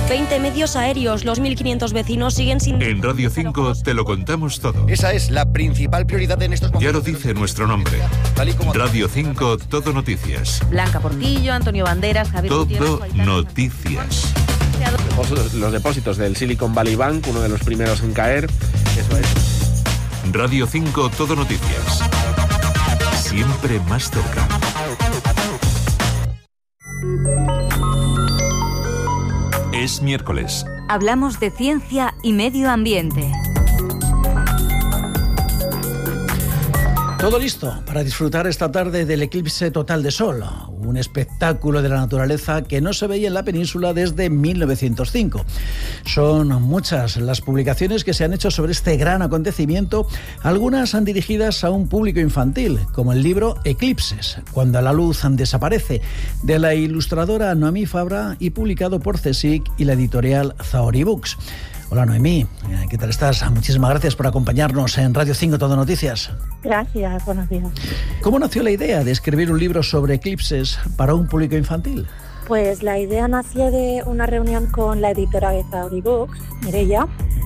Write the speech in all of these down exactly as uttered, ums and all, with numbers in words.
veinte medios aéreos, los mil quinientos vecinos siguen sin... En Radio cinco te lo contamos todo. Esa es la principal prioridad en estos momentos. Ya lo dice nuestro nombre. Radio cinco, Todo Noticias. Blanca Portillo, Antonio Banderas, Javier Todo Gutiérrez, Noticias. Los depósitos del Silicon Valley Bank, uno de los primeros en caer. Eso es. Radio cinco, Todo Noticias. Siempre más cerca. Es miércoles. Hablamos de ciencia y medio ambiente. Todo listo para disfrutar esta tarde del eclipse total de sol, un espectáculo de la naturaleza que no se veía en la península desde mil novecientos cinco. Son muchas las publicaciones que se han hecho sobre este gran acontecimiento, algunas han dirigidas a un público infantil, como el libro Eclipses, cuando la luz desaparece, de la ilustradora Noemí Fabra y publicado por CSIC y la editorial Zaori Books. Hola Noemí, ¿qué tal estás? Muchísimas gracias por acompañarnos en Radio cinco Todo Noticias. Gracias, buenos días. ¿Cómo nació la idea de escribir un libro sobre eclipses para un público infantil? Pues la idea nació de una reunión con la editora de Zaori Books, Mireia,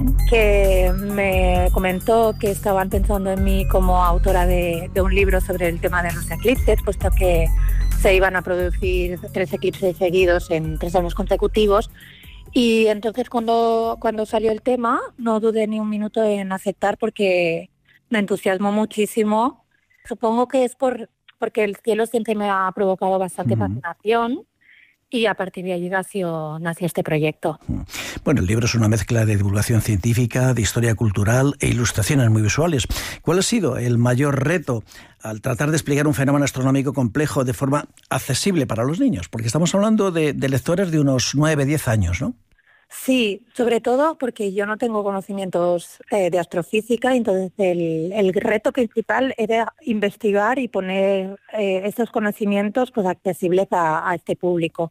que me comentó que estaban pensando en mí como autora de, de un libro sobre el tema de los eclipses, puesto que se iban a producir tres eclipses seguidos en tres años consecutivos. Y entonces cuando, cuando salió el tema, no dudé ni un minuto en aceptar porque me entusiasmó muchísimo. Supongo que es por porque el cielo siempre me ha provocado bastante uh-huh. fascinación y a partir de allí nació, nació este proyecto. Bueno, el libro es una mezcla de divulgación científica, de historia cultural e ilustraciones muy visuales. ¿Cuál ha sido el mayor reto al tratar de explicar un fenómeno astronómico complejo de forma accesible para los niños? Porque estamos hablando de, de lectores de unos nueve, diez años, ¿no? Sí, sobre todo porque yo no tengo conocimientos eh, de astrofísica, entonces el, el reto principal era investigar y poner eh, estos conocimientos pues, accesibles a, a este público.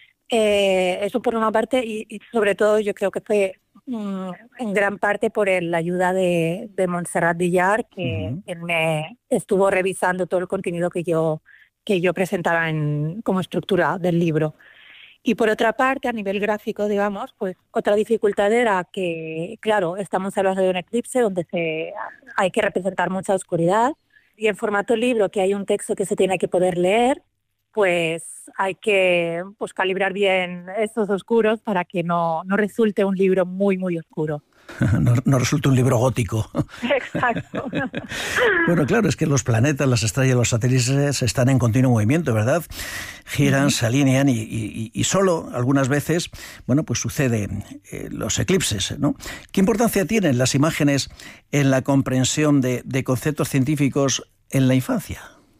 Eh, eso por una parte y, y sobre todo yo creo que fue mm, en gran parte por el, la ayuda de, de Montserrat Villar, que, uh-huh. que me estuvo revisando todo el contenido que yo, que yo presentaba en, como estructura del libro. Y por otra parte, a nivel gráfico, digamos, pues otra dificultad era que, claro, estamos hablando de un eclipse donde se, hay que representar mucha oscuridad y en formato libro, que hay un texto que se tiene que poder leer, pues hay que pues, calibrar bien estos oscuros para que no, no resulte un libro muy, muy oscuro. No, no resulta un libro gótico. Exacto. Bueno, claro, es que los planetas, las estrellas, los satélites están en continuo movimiento, ¿verdad? Giran, uh-huh. se alinean y, y, y solo algunas veces, bueno, pues sucede eh, los eclipses, ¿no? ¿Qué importancia tienen las imágenes en la comprensión de, de conceptos científicos en la infancia?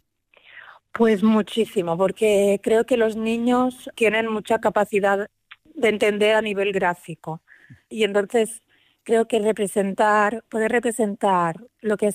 Pues muchísimo, porque creo que los niños tienen mucha capacidad de entender a nivel gráfico y entonces creo que representar, poder representar lo que